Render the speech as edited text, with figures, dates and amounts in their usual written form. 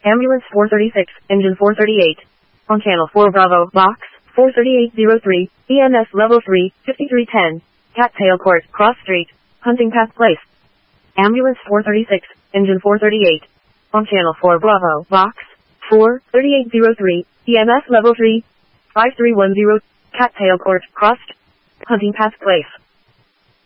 Ambulance 436, Engine 438. On Channel 4 Bravo, Box 43803, EMS Level 3, 5310. Cattail Court, Cross Street, Hunting Path Place. Ambulance 436, Engine 438. On Channel 4 Bravo, Box 43803, EMS Level 3, 5310. Cattail Court, Cross, Hunting Path Place.